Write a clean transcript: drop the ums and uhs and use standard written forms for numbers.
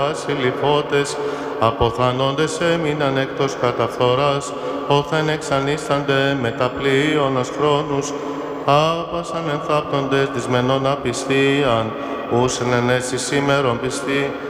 συλληφώτες, αποθανόντες έμειναν εκτός καταφθοράς, όθεν εξανίστανται με τα πλοίωνος χρόνους, άπασαν ενθάπτοντες δυσμενών απιστίαν, ούσεν εν έτσι σήμερον πιστή,